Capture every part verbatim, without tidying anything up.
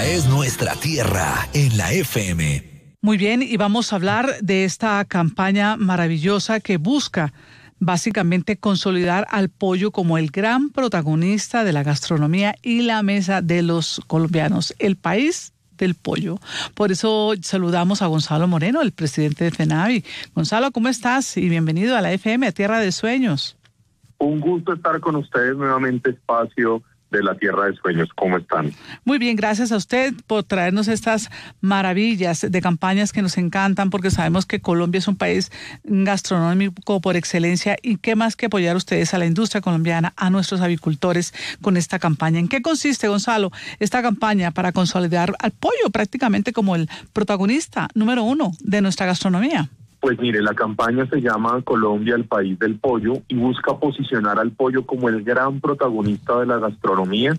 Es nuestra tierra en la F M. Muy bien, y vamos a hablar de esta campaña maravillosa que busca básicamente consolidar al pollo como el gran protagonista de la gastronomía y la mesa de los colombianos, el país del pollo. Por eso saludamos a Gonzalo Moreno, el presidente de FENAVI. Gonzalo, ¿cómo estás? Y bienvenido a la F M, a Tierra de Sueños. Un gusto estar con ustedes nuevamente, espacio de la Tierra de Sueños. ¿Cómo están? Muy bien, gracias a usted por traernos estas maravillas de campañas que nos encantan, porque sabemos que Colombia es un país gastronómico por excelencia, y qué más que apoyar ustedes a la industria colombiana, a nuestros avicultores con esta campaña. ¿En qué consiste, Gonzalo, esta campaña para consolidar al pollo prácticamente como el protagonista número uno de nuestra gastronomía? Pues mire, la campaña se llama Colombia, el país del pollo, y busca posicionar al pollo como el gran protagonista de la gastronomía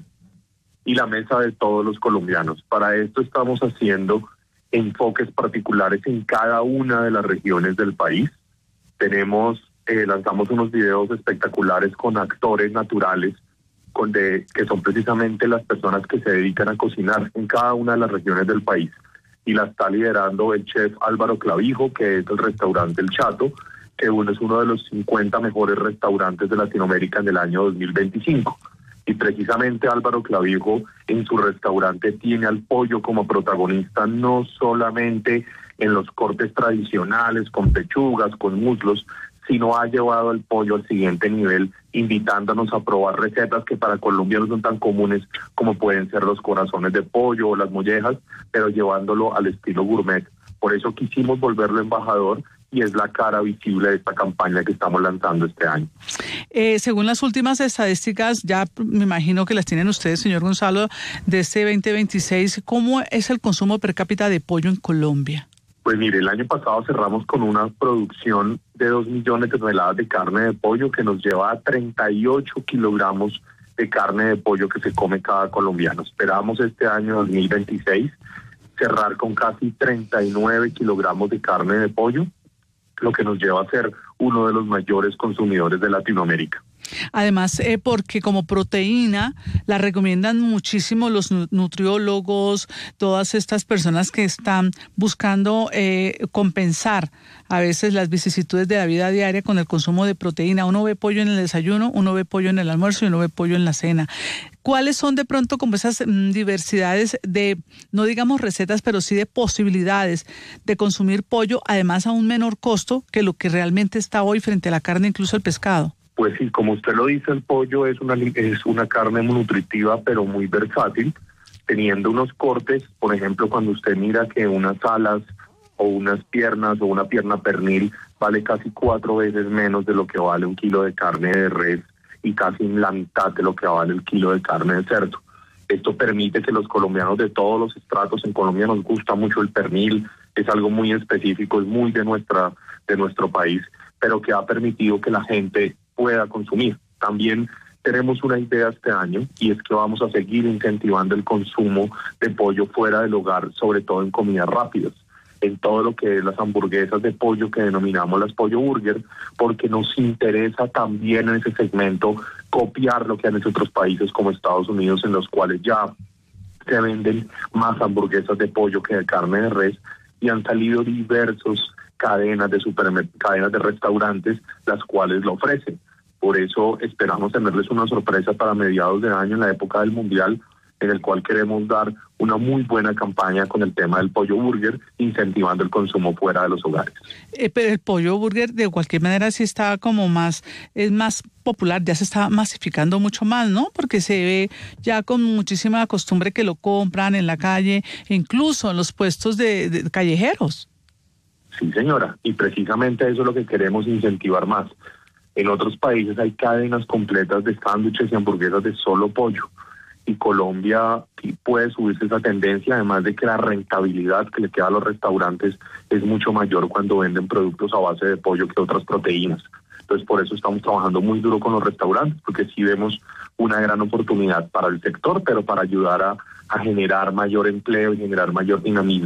y la mesa de todos los colombianos. Para esto estamos haciendo enfoques particulares en cada una de las regiones del país. Tenemos, eh, lanzamos unos videos espectaculares con actores naturales, con de, que son precisamente las personas que se dedican a cocinar en cada una de las regiones del país. Y la está liderando el chef Álvaro Clavijo, que es el restaurante El Chato, que uno es uno de los cincuenta mejores restaurantes de Latinoamérica en el año dos mil veinticinco. Y precisamente Álvaro Clavijo en su restaurante tiene al pollo como protagonista, no solamente en los cortes tradicionales, con pechugas, con muslos, sino ha llevado el pollo al siguiente nivel, invitándonos a probar recetas que para Colombia no son tan comunes, como pueden ser los corazones de pollo o las mollejas, pero llevándolo al estilo gourmet. Por eso quisimos volverlo embajador, y es la cara visible de esta campaña que estamos lanzando este año. Eh, según las últimas estadísticas, ya me imagino que las tienen ustedes, señor Gonzalo, de este veinte veintiséis, ¿cómo es el consumo per cápita de pollo en Colombia? Pues mire, el año pasado cerramos con una producción de dos millones de toneladas de carne de pollo, que nos lleva a treinta y ocho kilogramos de carne de pollo que se come cada colombiano. Esperamos este año dos mil veintiséis cerrar con casi treinta y nueve kilogramos de carne de pollo, lo que nos lleva a ser uno de los mayores consumidores de Latinoamérica. Además, eh, porque como proteína la recomiendan muchísimo los nutriólogos, todas estas personas que están buscando eh, compensar a veces las vicisitudes de la vida diaria con el consumo de proteína. Uno ve pollo en el desayuno, uno ve pollo en el almuerzo y uno ve pollo en la cena. ¿Cuáles son de pronto como esas mm, diversidades de, no digamos recetas, pero sí de posibilidades de consumir pollo, además a un menor costo que lo que realmente está hoy frente a la carne, incluso el pescado? Pues sí, como usted lo dice, el pollo es una, es una carne muy nutritiva, pero muy versátil, teniendo unos cortes. Por ejemplo, cuando usted mira que unas alas o unas piernas o una pierna pernil vale casi cuatro veces menos de lo que vale un kilo de carne de res, y casi la mitad de lo que vale el kilo de carne de cerdo. Esto permite que los colombianos de todos los estratos, en Colombia nos gusta mucho el pernil, es algo muy específico, es muy de nuestra de nuestro país, pero que ha permitido que la gente pueda consumir. También tenemos una idea este año, y es que vamos a seguir incentivando el consumo de pollo fuera del hogar, sobre todo en comidas rápidas, en todo lo que es las hamburguesas de pollo que denominamos las pollo burger, porque nos interesa también en ese segmento copiar lo que han hecho otros países como Estados Unidos, en los cuales ya se venden más hamburguesas de pollo que de carne de res, y han salido diversos cadenas de supermercados, cadenas de restaurantes, las cuales lo ofrecen. Por eso esperamos tenerles una sorpresa para mediados de año, en la época del Mundial, en el cual queremos dar una muy buena campaña con el tema del pollo burger, incentivando el consumo fuera de los hogares. Eh, pero el pollo burger de cualquier manera sí está como más, es más popular, ya se está masificando mucho más, ¿no? Porque se ve ya con muchísima costumbre que lo compran en la calle, incluso en los puestos de, de callejeros. Sí, señora, y precisamente eso es lo que queremos incentivar más. En otros países hay cadenas completas de sándwiches y hamburguesas de solo pollo, y Colombia sí puede subirse esa tendencia, además de que la rentabilidad que le queda a los restaurantes es mucho mayor cuando venden productos a base de pollo que otras proteínas. Entonces, por eso estamos trabajando muy duro con los restaurantes, porque sí vemos una gran oportunidad para el sector, pero para ayudar a, a generar mayor empleo y generar mayor dinamismo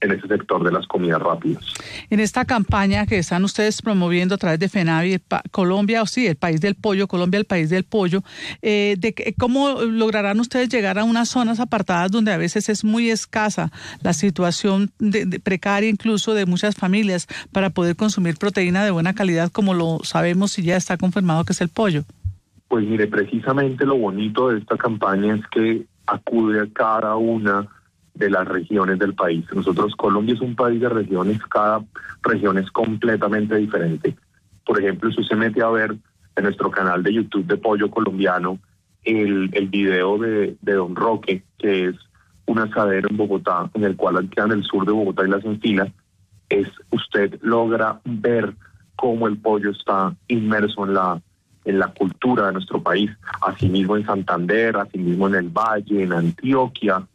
en ese sector de las comidas rápidas. En esta campaña que están ustedes promoviendo a través de FENAVI, Colombia, o sí, el país del pollo, Colombia, el país del pollo, eh, de que, ¿cómo lograrán ustedes llegar a unas zonas apartadas donde a veces es muy escasa la situación de, de precaria incluso de muchas familias para poder consumir proteína de buena calidad, como lo sabemos y ya está confirmado que es el pollo? Pues mire, precisamente lo bonito de esta campaña es que acude a cada una de las regiones del país. Nosotros, Colombia es un país de regiones, cada región es completamente diferente. Por ejemplo, si usted mete a ver en nuestro canal de YouTube de Pollo Colombiano el, el video de, de Don Roque, que es un asadero en Bogotá, en el cual queda en el sur de Bogotá y las Encinas, es usted logra ver cómo el pollo está inmerso en la en la cultura de nuestro país, asimismo en Santander, asimismo en el Valle, en Antioquia,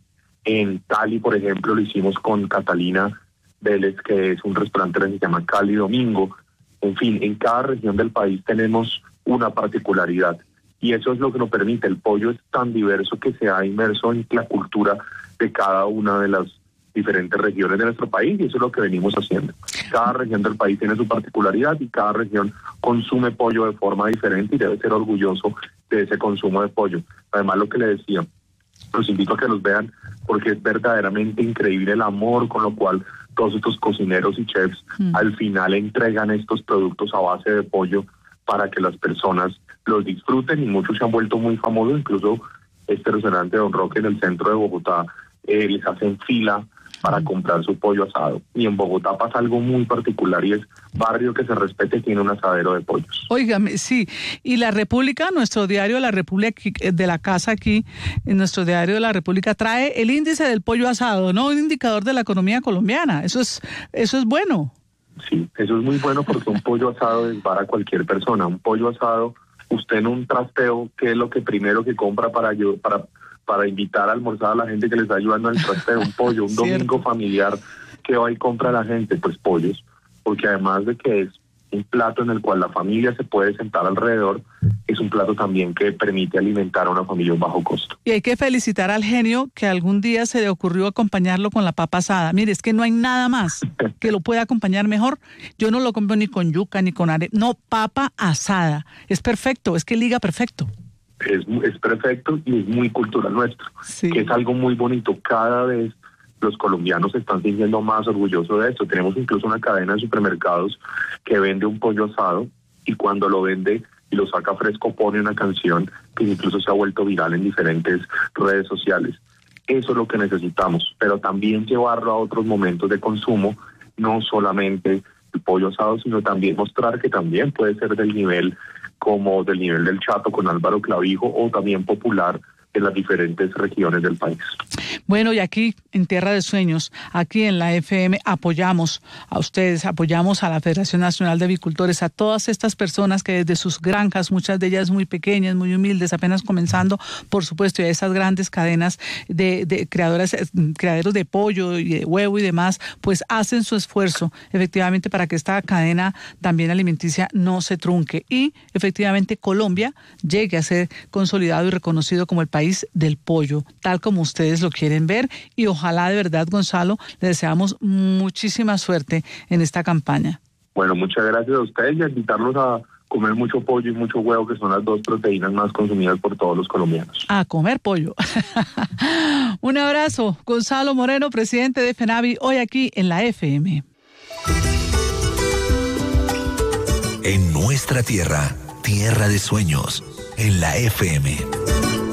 en Cali, por ejemplo, lo hicimos con Catalina Vélez, que es un restaurante que se llama Cali Domingo. En fin, en cada región del país tenemos una particularidad y eso es lo que nos permite. El pollo es tan diverso que se ha inmerso en la cultura de cada una de las diferentes regiones de nuestro país y eso es lo que venimos haciendo. Cada región del país tiene su particularidad y cada región consume pollo de forma diferente y debe ser orgulloso de ese consumo de pollo. Además, lo que le decía, los invito a que los vean porque es verdaderamente increíble el amor con lo cual todos estos cocineros y chefs mm. al final entregan estos productos a base de pollo para que las personas los disfruten y muchos se han vuelto muy famosos, incluso este restaurante Don Roque en el centro de Bogotá eh, les hacen fila para comprar su pollo asado. Y en Bogotá pasa algo muy particular y es barrio que se respete tiene un asadero de pollos. Óigame, sí. Y La República, nuestro diario La República de la casa aquí, en nuestro diario de La República, trae el índice del pollo asado, ¿no? Un indicador de la economía colombiana. Eso es, eso es bueno. Sí, eso es muy bueno porque un pollo asado desvara a cualquier persona. Un pollo asado, usted en un trasteo, ¿qué es lo que primero que compra para yo, para para invitar a almorzar a la gente que le está ayudando al trasteo? Un pollo, un domingo familiar, que va y compra a la gente, pues pollos, porque además de que es un plato en el cual la familia se puede sentar alrededor, es un plato también que permite alimentar a una familia a un bajo costo. Y hay que felicitar al genio que algún día se le ocurrió acompañarlo con la papa asada. Mire, es que no hay nada más que lo pueda acompañar mejor. Yo no lo compro ni con yuca ni con arepa, no, papa asada. Es perfecto, es que liga perfecto. Es, es perfecto y es muy cultural nuestro, sí. que es algo muy bonito. Cada vez los colombianos se están sintiendo más orgullosos de esto. Tenemos incluso una cadena de supermercados que vende un pollo asado y cuando lo vende y lo saca fresco pone una canción que incluso se ha vuelto viral en diferentes redes sociales. Eso es lo que necesitamos, pero también llevarlo a otros momentos de consumo, no solamente el pollo asado, sino también mostrar que también puede ser del nivel como del nivel del Chato con Álvaro Clavijo o también popular en las diferentes regiones del país. Bueno, y aquí en Tierra de Sueños, aquí en la F M, apoyamos a ustedes, apoyamos a la Federación Nacional de Avicultores, a todas estas personas que desde sus granjas, muchas de ellas muy pequeñas, muy humildes, apenas comenzando, por supuesto, y a esas grandes cadenas de, de creadoras, criaderos de pollo y de huevo y demás, pues hacen su esfuerzo, efectivamente, para que esta cadena también alimenticia no se trunque. Y, efectivamente, Colombia llegue a ser consolidado y reconocido como el país del pollo, tal como ustedes lo quieren ver, y ojalá de verdad, Gonzalo, le deseamos muchísima suerte en esta campaña. Bueno, muchas gracias a ustedes y a invitarlos a comer mucho pollo y mucho huevo, que son las dos proteínas más consumidas por todos los colombianos. A comer pollo. Un abrazo, Gonzalo Moreno, presidente de FENAVI, hoy aquí en la F M. En nuestra tierra, Tierra de Sueños, en la F M.